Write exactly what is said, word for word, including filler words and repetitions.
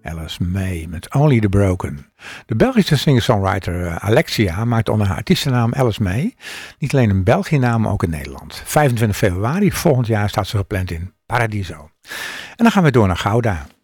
Alice May met Only the Broken. De Belgische singer-songwriter Alexia maakt onder haar artiestennaam Alice May niet alleen een België naam, maar ook in Nederland. vijfentwintig februari volgend jaar staat ze gepland in Paradiso. En dan gaan we door naar Gouda.